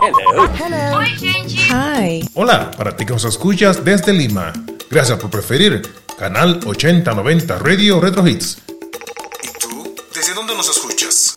Hello. Oi, gente. Hi. Hola, para ti que nos escuchas desde Lima. Gracias por preferir Canal 8090 Radio Retro Hits. ¿Y tú? ¿Desde dónde nos escuchas?